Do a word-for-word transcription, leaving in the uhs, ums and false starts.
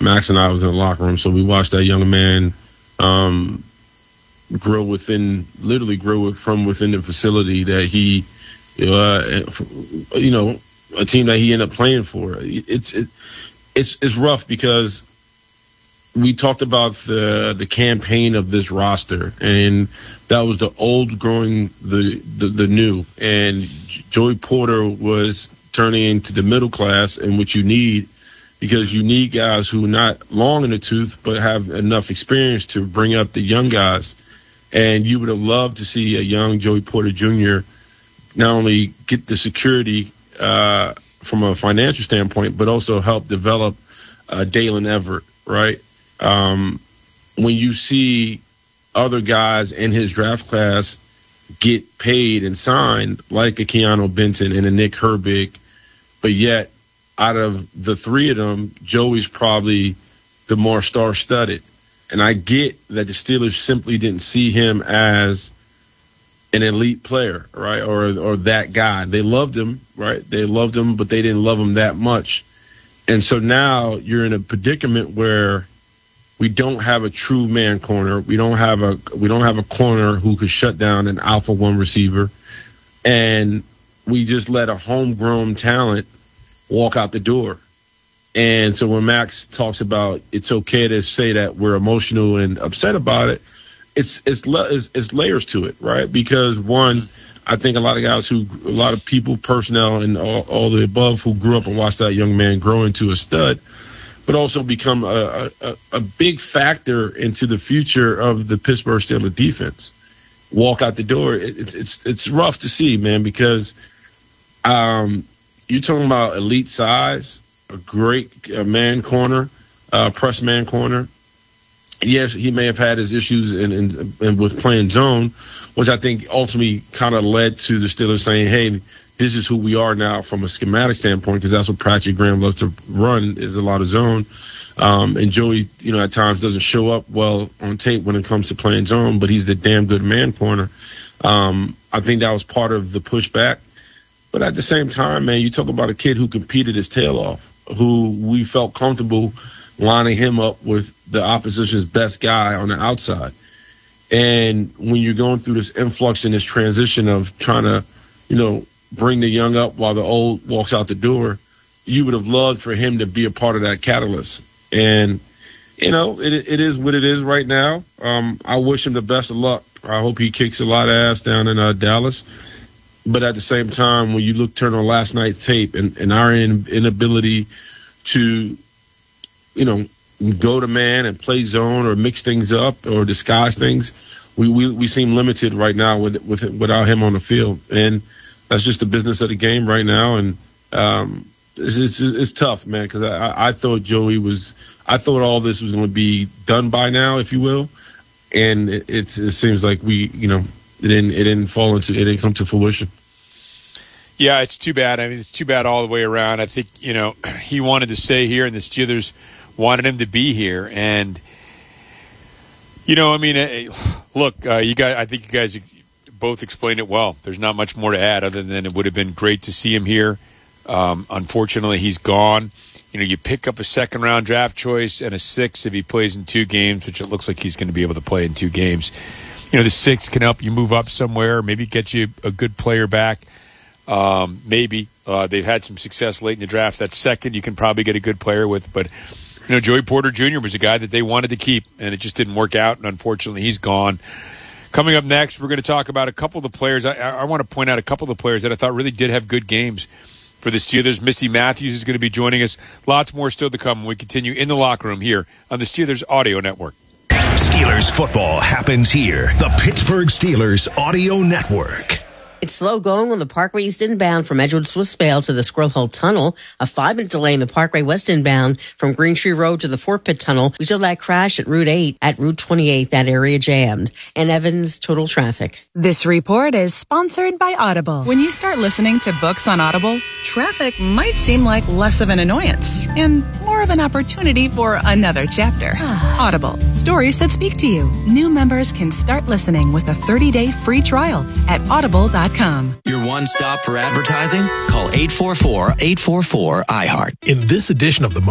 Max and I was in the locker room, so we watched that young man um, grow within, literally grow from within the facility that he, uh, you know, a team that he ended up playing for. It's it, it's it's rough because we talked about the the campaign of this roster, and that was the old growing the the, the new, and Joey Porter was turning into the middle class, and what you need, because you need guys who are not long in the tooth but have enough experience to bring up the young guys. And you would have loved to see a young Joey Porter Junior not only get the security uh, from a financial standpoint, but also help develop uh, Dalen Everett, right? Um, when you see other guys in his draft class get paid and signed, like a Keanu Benton and a Nick Herbig, but yet out of the three of them, Joey's probably the more star-studded. And I get that the Steelers simply didn't see him as an elite player, right, or or that guy. They loved him, right? They loved him, but they didn't love him that much. And so now you're in a predicament where we don't have a true man corner. We don't have a we don't have a corner who could shut down an alpha one receiver, and we just let a homegrown talent walk out the door. And so when Max talks about it's okay to say that we're emotional and upset about it, it's it's it's, it's layers to it, right? Because one, I think a lot of guys who, a lot of people, personnel, and all, all the above who grew up and watched that young man grow into a stud, but also become a, a, a big factor into the future of the Pittsburgh Steelers defense. Walk out the door. It, it's it's it's rough to see, man, because um, you're talking about elite size, a great uh, man corner, uh, press man corner. Yes, he may have had his issues in, in, in with playing zone, which I think ultimately kind of led to the Steelers saying, hey, this is who we are now from a schematic standpoint, because that's what Patrick Graham loves to run, is a lot of zone. Um, and Joey, you know, at times doesn't show up well on tape when it comes to playing zone, but he's the damn good man corner. Um, I think that was part of the pushback. But at the same time, man, you talk about a kid who competed his tail off, who we felt comfortable lining him up with the opposition's best guy on the outside. And when you're going through this influx and this transition of trying to, you know, bring the young up while the old walks out the door, you would have loved for him to be a part of that catalyst. And, you know, it it is what it is right now. Um, I wish him the best of luck. I hope he kicks a lot of ass down in uh, Dallas. But at the same time, when you look, turn on last night's tape and, and our in, inability to, you know, go to man and play zone or mix things up or disguise things, we we, we seem limited right now with, with without him on the field. And that's just the business of the game right now. And um, it's, it's it's tough, man, because I, I thought Joey was – I thought all this was going to be done by now, if you will. And it, it, it seems like we, you know, it didn't it didn't fall into – it didn't come to fruition. Yeah, it's too bad. I mean, it's too bad all the way around. I think, you know, he wanted to stay here and the Steelers wanted him to be here. And, you know, I mean, look, uh, you guys, I think you guys both explained it well. There's not much more to add other than it would have been great to see him here. Um, unfortunately, he's gone. You know, you pick up a second-round draft choice and a sixth if he plays in two games, which it looks like he's going to be able to play in two games. You know, the sixth can help you move up somewhere, maybe get you a good player back. Um, maybe uh, they've had some success late in the draft. That second, you can probably get a good player with. But, you know, Joey Porter Junior was a guy that they wanted to keep, and it just didn't work out, and unfortunately he's gone. Coming up next, we're going to talk about a couple of the players. I, I want to point out a couple of the players that I thought really did have good games for the Steelers. Missy Matthews is going to be joining us. Lots more still to come when we continue in the locker room here on the Steelers Audio Network. Steelers football happens here. The Pittsburgh Steelers Audio Network. It's slow going on the Parkway East inbound from Edgewood Swiss Vale to the Squirrel Hill Tunnel. A five-minute delay in the Parkway West inbound from Green Tree Road to the Fort Pitt Tunnel. We saw that crash at Route eight. At Route twenty-eight, that area jammed. And Evans, total traffic. This report is sponsored by Audible. When you start listening to books on Audible, traffic might seem like less of an annoyance and more of an opportunity for another chapter. Audible, stories that speak to you. New members can start listening with a thirty-day free trial at audible dot com. Your one stop for advertising? Call eight four four, eight four four, I heart. In this edition of the